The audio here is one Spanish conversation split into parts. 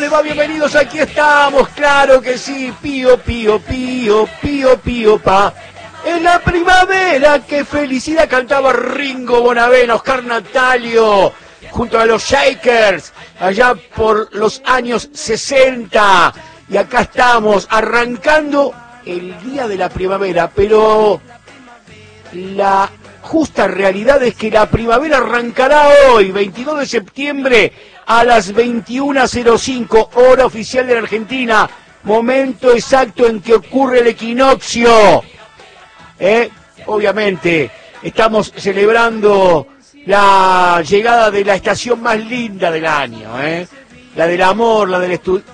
les va? Bienvenidos, aquí estamos, claro que sí. Pío, pío, pío, pío, pío, pa. En la primavera, qué felicidad, cantaba Ringo Bonavena, Oscar Natalio, junto a los Shakers, allá por los años 60. Y acá estamos, arrancando el día de la primavera, pero la justa realidad es que la primavera arrancará hoy, 22 de septiembre, a las 21:05, hora oficial de la Argentina, momento exacto en que ocurre el equinoccio. Obviamente, estamos celebrando la llegada de la estación más linda del año, la del amor, la del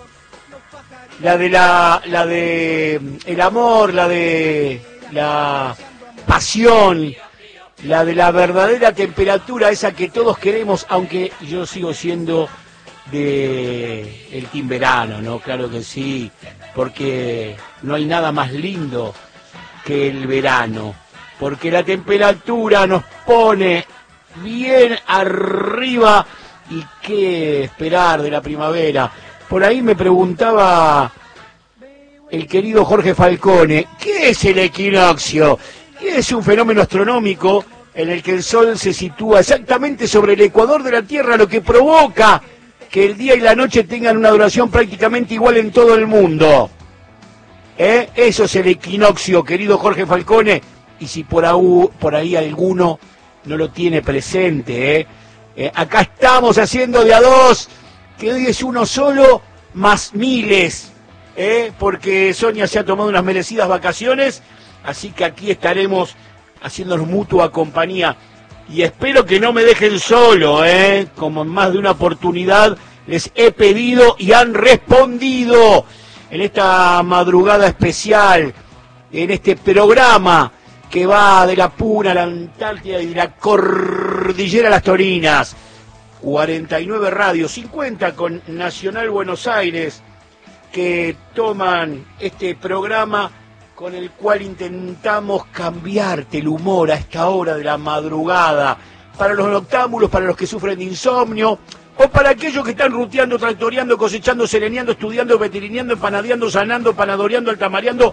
el amor, la de la pasión, la de la verdadera temperatura, esa que todos queremos, aunque yo sigo siendo de el team verano, ¿no? Claro que sí, porque no hay nada más lindo que el verano, porque la temperatura nos pone bien arriba. Y qué esperar de la primavera. Por ahí me preguntaba el querido Jorge Falcone, ¿qué es el equinoccio? Es un fenómeno astronómico en el que el Sol se sitúa exactamente sobre el ecuador de la Tierra, lo que provoca que el día y la noche tengan una duración prácticamente igual en todo el mundo. Eso es el equinoccio, querido Jorge Falcone, y si por ahí alguno no lo tiene presente, acá estamos haciendo de a dos, que hoy es uno solo más miles, porque Sonia se ha tomado unas merecidas vacaciones, así que aquí estaremos haciéndonos mutua compañía, y espero que no me dejen solo, como en más de una oportunidad les he pedido y han respondido. En esta madrugada especial, en este programa que va de la Puna a la Antártida y de la Cordillera a las Torinas, 49 radios, 50 con Nacional Buenos Aires, que toman este programa con el cual intentamos cambiarte el humor a esta hora de la madrugada, para los noctámbulos, para los que sufren de insomnio, o para aquellos que están ruteando, tractoreando, cosechando, sereneando, estudiando, veterineando, empanadeando, sanando, panadoreando, altamareando,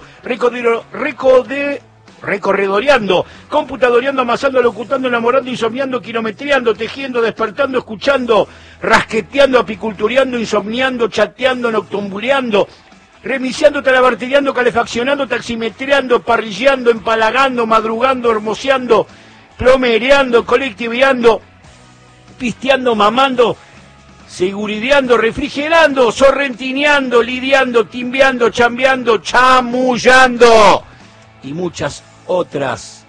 recorredoreando, computadoreando, amasando, locutando, enamorando, insomniando, kilometreando, tejiendo, despertando, escuchando, rasqueteando, apicultureando, insomniando, chateando, noctambuleando, remiciando, talabartereando, calefaccionando, taximetreando, parrilleando, empalagando, madrugando, hermoseando, plomereando, colectiveando, pisteando, mamando, segurideando, refrigerando, sorrentineando, lidiando, timbeando, chambeando, chamullando y muchas otros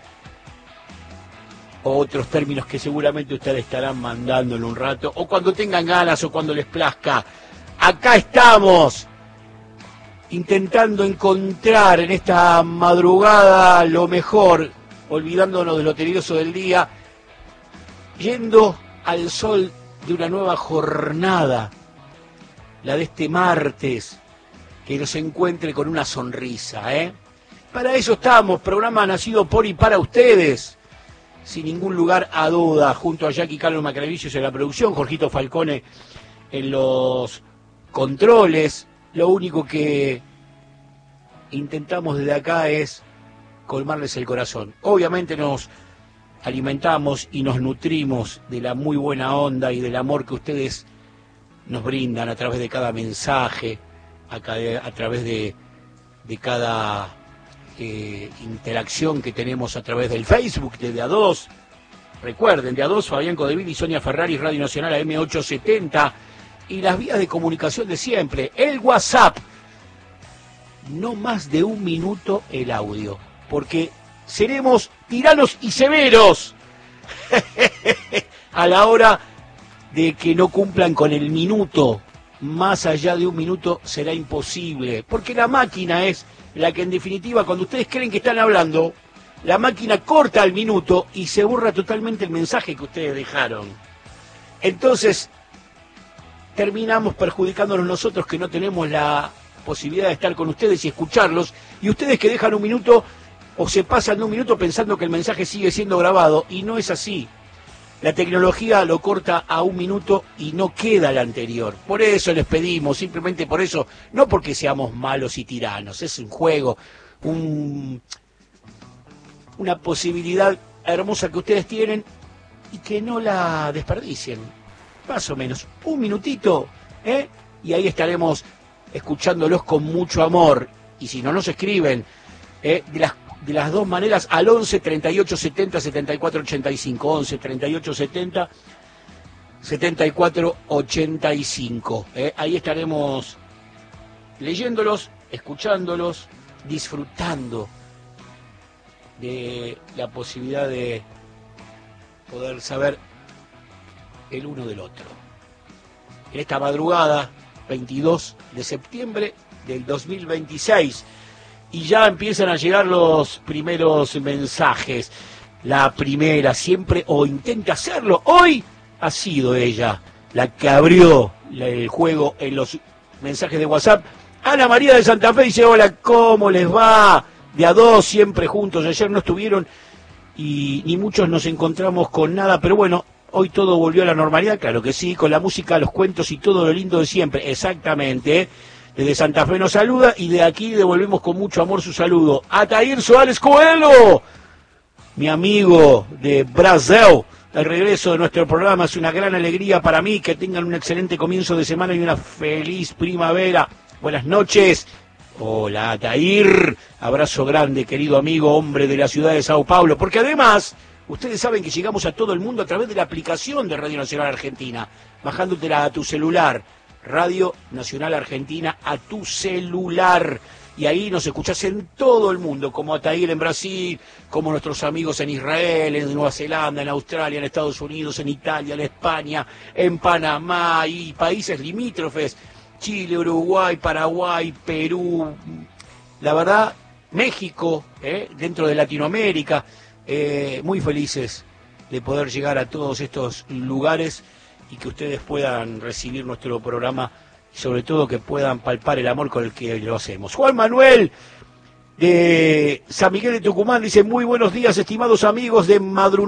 términos que seguramente ustedes estarán mandando en un rato, o cuando tengan ganas o cuando les plazca. Acá estamos intentando encontrar en esta madrugada lo mejor, olvidándonos de lo tedioso del día, yendo al sol de una nueva jornada, la de este martes, que nos encuentre con una sonrisa, Para eso estamos, programa nacido por y para ustedes, sin ningún lugar a duda, junto a Jackie Carlos Macravicios en la producción, Jorgito Falcone en los controles. Lo único que intentamos desde acá es colmarles el corazón. Obviamente nos alimentamos y nos nutrimos de la muy buena onda y del amor que ustedes nos brindan a través de cada mensaje, a través de cada interacción que tenemos a través del Facebook de A2. Recuerden, de A2, Fabián Codevil y Sonia Ferrari, Radio Nacional AM870, y las vías de comunicación de siempre, el WhatsApp, no más de 1 minuto el audio, porque seremos tiranos y severos a la hora de que no cumplan con el minuto. Más allá de 1 minuto será imposible, porque la máquina es la que en definitiva, cuando ustedes creen que están hablando, la máquina corta al minuto y se borra totalmente el mensaje que ustedes dejaron. Entonces terminamos perjudicándonos nosotros, que no tenemos la posibilidad de estar con ustedes y escucharlos, y ustedes que dejan 1 minuto o se pasan de 1 minuto pensando que el mensaje sigue siendo grabado, y no es así. La tecnología lo corta a 1 minuto y no queda el anterior. Por eso les pedimos, simplemente por eso, no porque seamos malos y tiranos, es un juego, una posibilidad hermosa que ustedes tienen y que no la desperdicien. Más o menos, 1 minutito, y ahí estaremos escuchándolos con mucho amor. Y si no nos escriben, de las dos maneras, al 11 38 70 74 85, 11 38 70 74 85. Ahí estaremos leyéndolos, escuchándolos, disfrutando de la posibilidad de poder saber el uno del otro. En esta madrugada, 22 de septiembre del 2026, y ya empiezan a llegar los primeros mensajes. La primera siempre, o intenta hacerlo, hoy ha sido ella la que abrió el juego en los mensajes de WhatsApp. Ana María de Santa Fe dice: hola, ¿cómo les va? De a dos, siempre juntos. Ayer no estuvieron y ni muchos nos encontramos con nada, pero bueno, hoy todo volvió a la normalidad, claro que sí, con la música, los cuentos y todo lo lindo de siempre. Exactamente, Desde Santa Fe nos saluda y de aquí devolvemos con mucho amor su saludo. Atair Suárez Coelho, mi amigo de Brasil. El regreso de nuestro programa es una gran alegría para mí. Que tengan un excelente comienzo de semana y una feliz primavera. Buenas noches. Hola, Atair. Abrazo grande, querido amigo, hombre de la ciudad de Sao Paulo. Porque además, ustedes saben que llegamos a todo el mundo a través de la aplicación de Radio Nacional Argentina, bajándotela a tu celular. Radio Nacional Argentina a tu celular. Y ahí nos escuchás en todo el mundo, como Atair en Brasil, como nuestros amigos en Israel, en Nueva Zelanda, en Australia, en Estados Unidos, en Italia, en España, en Panamá y países limítrofes, Chile, Uruguay, Paraguay, Perú, la verdad, México, dentro de Latinoamérica, muy felices de poder llegar a todos estos lugares y que ustedes puedan recibir nuestro programa y sobre todo que puedan palpar el amor con el que lo hacemos. Juan Manuel de San Miguel de Tucumán dice: muy buenos días, estimados amigos de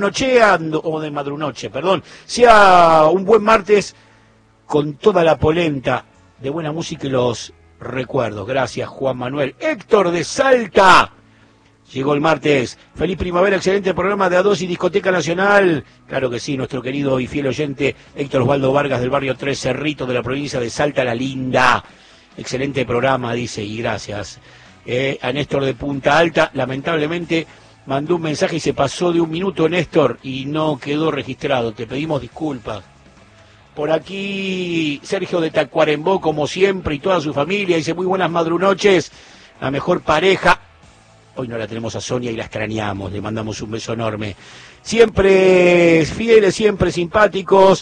Madrunoche, perdón. Sea un buen martes con toda la polenta de buena música y los recuerdos. Gracias, Juan Manuel. Héctor de Salta. Llegó el martes. Feliz primavera, excelente programa de A2 y Discoteca Nacional. Claro que sí, nuestro querido y fiel oyente Héctor Osvaldo Vargas del barrio Tres Cerritos de la provincia de Salta la Linda. Excelente programa, dice, y gracias. A Néstor de Punta Alta, lamentablemente mandó un mensaje y se pasó de 1 minuto, Néstor, y no quedó registrado. Te pedimos disculpas. Por aquí Sergio de Tacuarembó, como siempre, y toda su familia, dice: muy buenas madrunoches, la mejor pareja. Hoy no la tenemos a Sonia y la extrañamos, le mandamos un beso enorme. Siempre fieles, siempre simpáticos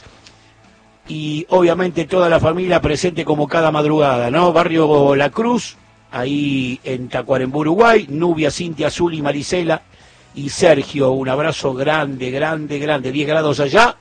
y obviamente toda la familia presente como cada madrugada, ¿no? Barrio La Cruz, ahí en Tacuarembó, Uruguay. Nubia, Cintia, Azul y Marisela y Sergio, un abrazo grande, grande, grande. 10 grados allá,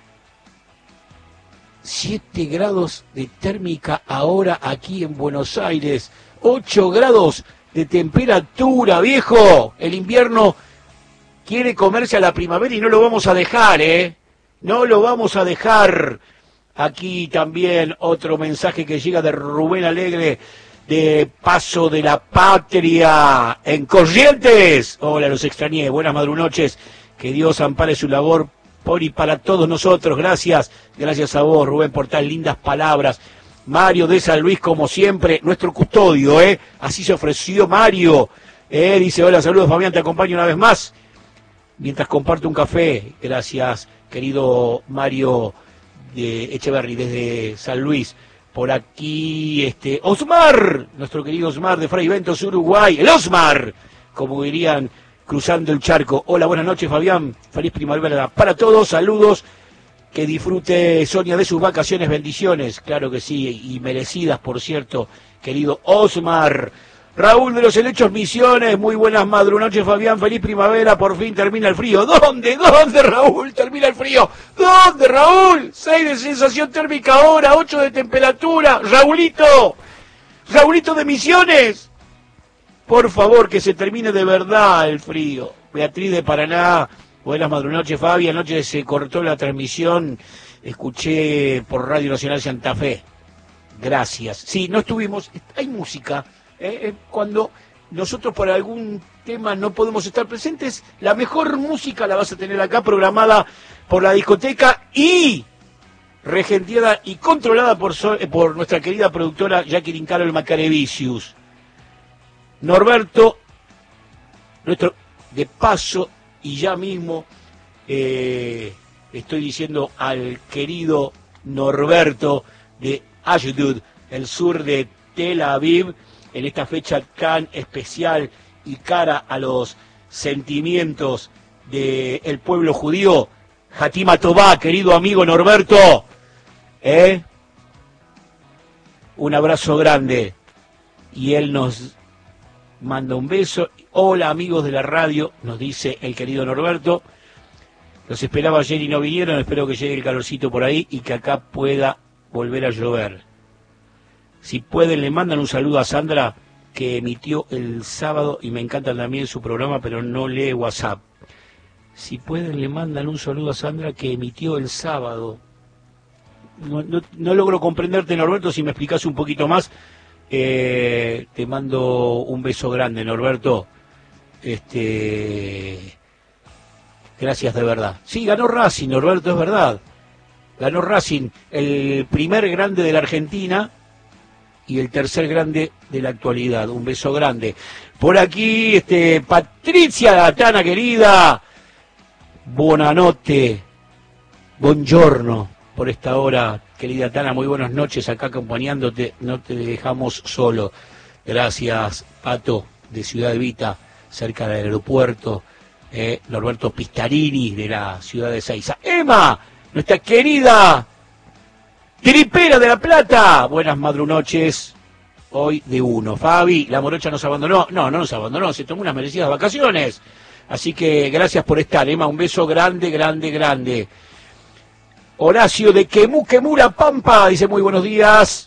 7 grados de térmica ahora aquí en Buenos Aires, 8 grados de temperatura, viejo. El invierno quiere comerse a la primavera y no lo vamos a dejar, no lo vamos a dejar. Aquí también otro mensaje que llega de Rubén Alegre de Paso de la Patria en Corrientes. Hola, los extrañé, buenas madrunoches, que Dios ampare su labor por y para todos nosotros. Gracias, gracias a vos, Rubén, por tan lindas palabras. Mario de San Luis, como siempre, nuestro custodio, así se ofreció Mario, dice: hola, saludos Fabián, te acompaño una vez más, mientras comparto un café. Gracias, querido Mario de Echeverry, desde San Luis. Por aquí, Osmar, nuestro querido Osmar de Fray Ventos, Uruguay, el Osmar, como dirían, cruzando el charco. Hola, buenas noches Fabián, feliz primavera para todos, saludos. Que disfrute Sonia de sus vacaciones, bendiciones, claro que sí, y merecidas, por cierto, querido Osmar. Raúl de los Helechos Misiones, muy buenas madrunoches Fabián, feliz primavera, por fin termina el frío. ¿Dónde Raúl termina el frío? ¿Dónde Raúl? 6 de sensación térmica ahora, 8 de temperatura. Raulito de Misiones, por favor que se termine de verdad el frío. Beatriz de Paraná, Buenas madrunoches, Fabi. Anoche se cortó la transmisión, escuché por Radio Nacional Santa Fe. Gracias. Sí, no estuvimos, hay música. Cuando nosotros por algún tema no podemos estar presentes, la mejor música la vas a tener acá programada por la discoteca y regenteada y controlada por nuestra querida productora Jacqueline Carol Macarevicius. Norberto, nuestro de paso, y ya mismo estoy diciendo al querido Norberto de Ashdod, el sur de Tel Aviv, en esta fecha tan especial y cara a los sentimientos del pueblo judío. Hatima Tová, querido amigo Norberto, un abrazo grande. Y él nos manda un beso. Hola amigos de la radio, nos dice el querido Norberto. Los esperaba ayer y no vinieron, espero que llegue el calorcito por ahí y que acá pueda volver a llover. Si pueden, le mandan un saludo a Sandra, que emitió el sábado, y me encanta también su programa, pero no lee WhatsApp. Si pueden, le mandan un saludo a Sandra, que emitió el sábado. No logro comprenderte, Norberto, si me explicás un poquito más. Te mando un beso grande, Norberto. Gracias de verdad. Sí, ganó Racing, Norberto, es verdad. Ganó Racing, el primer grande de la Argentina y el tercer grande de la actualidad. Un beso grande. Por aquí, Patricia Tana, querida. Buonanotte. Buongiorno. Por esta hora, querida Tana, muy buenas noches acá acompañándote. No te dejamos solo. Gracias, Pato, de Ciudad Evita, cerca del aeropuerto. Norberto Pistarini, de la ciudad de Ezeiza. Emma, nuestra querida tripera de La Plata. Buenas madrunoches. Hoy de uno. Fabi, la morocha nos abandonó. No nos abandonó, se tomó unas merecidas vacaciones. Así que gracias por estar, Emma. Un beso grande, grande, grande. Horacio de Quemú, La Pampa, dice muy buenos días.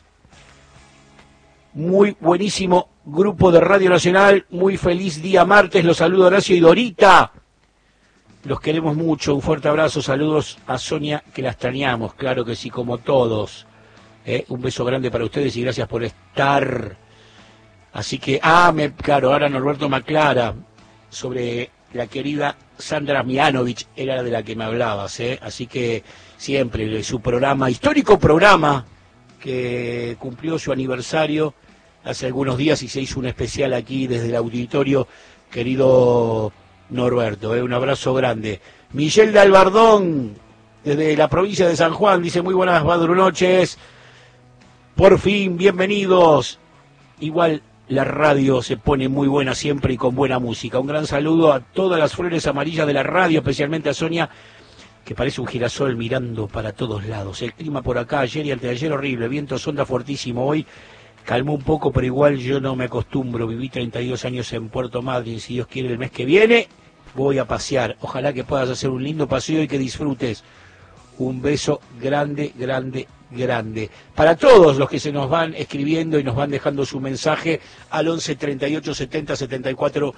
Muy buenísimo grupo de Radio Nacional. Muy feliz día martes. Los saludo Horacio y Dorita. Los queremos mucho. Un fuerte abrazo. Saludos a Sonia, que la extrañamos. Claro que sí, como todos. Un beso grande para ustedes y gracias por estar. Así que, claro, ahora Norberto me aclara sobre la querida Sandra Mianovich, era de la que me hablabas, Así que siempre su programa, histórico programa, que cumplió su aniversario hace algunos días y se hizo un especial aquí desde el auditorio, querido Norberto, un abrazo grande. Michelle de Albardón, desde la provincia de San Juan, dice muy buenas madrunoches, por fin, bienvenidos. Igual la radio se pone muy buena siempre y con buena música. Un gran saludo a todas las flores amarillas de la radio, especialmente a Sonia, que parece un girasol mirando para todos lados. El clima por acá ayer y antes de ayer horrible, viento sonda fuertísimo. Hoy calmó un poco, pero igual yo no me acostumbro. Viví 32 años en Puerto Madryn. Si Dios quiere, el mes que viene voy a pasear. Ojalá que puedas hacer un lindo paseo y que disfrutes. Un beso grande, grande, grande. Para todos los que se nos van escribiendo y nos van dejando su mensaje al 11 38 70 74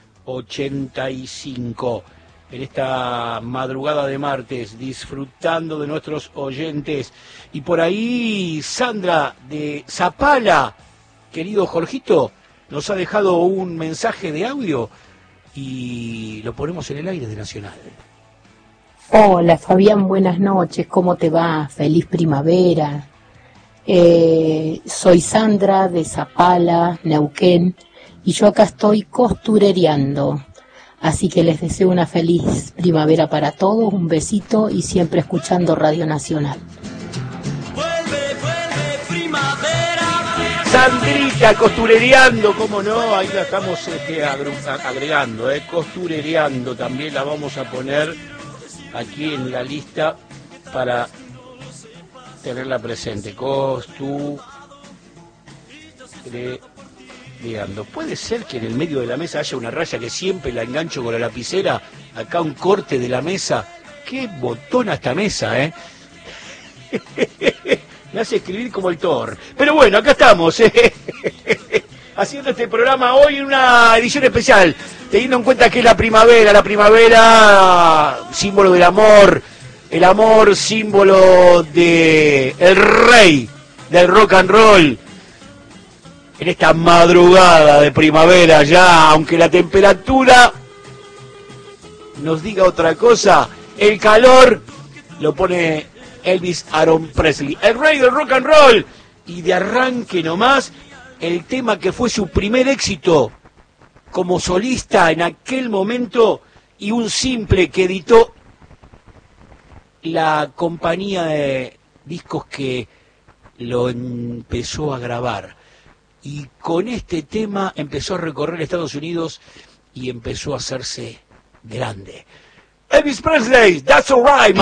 85. En esta madrugada de martes, disfrutando de nuestros oyentes. Y por ahí Sandra de Zapala, querido Jorgito, nos ha dejado un mensaje de audio y lo ponemos en el aire de Nacional. Hola Fabián, buenas noches, ¿cómo te va? Feliz primavera. Soy Sandra de Zapala, Neuquén, y yo acá estoy costurereando. Así que les deseo una feliz primavera para todos, un besito y siempre escuchando Radio Nacional. Vuelve primavera. Sandrita, costurereando, cómo no, ahí la estamos agregando, costurereando, también la vamos a poner aquí en la lista para tenerla presente. Puede ser que en el medio de la mesa haya una raya que siempre la engancho con la lapicera, acá un corte de la mesa. Qué botona esta mesa, Me hace escribir como el Thor. Pero bueno, acá estamos, haciendo este programa hoy en una edición especial. teniendo en cuenta que es la primavera, símbolo del amor, el amor símbolo de el rey del rock and roll, en esta madrugada de primavera ya, aunque la temperatura nos diga otra cosa, el calor lo pone Elvis Aaron Presley, el rey del rock and roll, y de arranque nomás, el tema que fue su primer éxito como solista en aquel momento y un simple que editó la compañía de discos que lo empezó a grabar. Y con este tema empezó a recorrer Estados Unidos y empezó a hacerse grande. Elvis Presley, That's Alright.